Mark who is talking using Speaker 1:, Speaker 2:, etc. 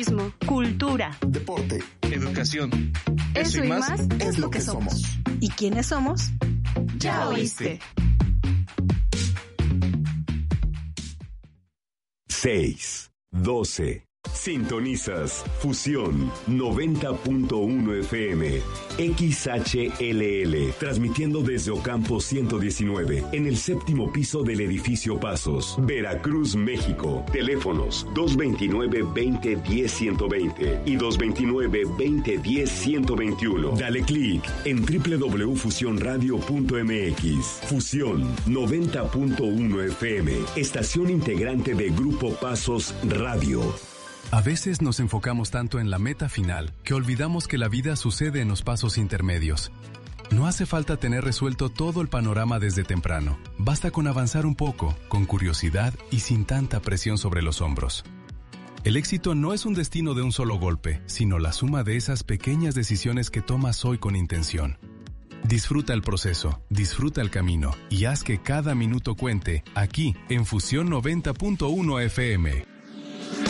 Speaker 1: Cultura,
Speaker 2: deporte,
Speaker 3: educación.
Speaker 1: Eso y más
Speaker 2: es lo que somos.
Speaker 1: ¿Y quiénes somos? Ya oíste.
Speaker 4: 6:12. Sintonizas Fusión 90.1 FM XHLL, transmitiendo desde Ocampo 119 en el séptimo piso del edificio Pasos, Veracruz, México. Teléfonos 229-2010-120 y 229-2010-121. Dale clic en www.fusionradio.mx. Fusión 90.1 FM, estación integrante de Grupo Pasos Radio.
Speaker 5: A veces nos enfocamos tanto en la meta final que olvidamos que la vida sucede en los pasos intermedios. No hace falta tener resuelto todo el panorama desde temprano. Basta con avanzar un poco, con curiosidad y sin tanta presión sobre los hombros. El éxito no es un destino de un solo golpe, sino la suma de esas pequeñas decisiones que tomas hoy con intención. Disfruta el proceso, disfruta el camino y haz que cada minuto cuente aquí en Fusión 90.1 FM.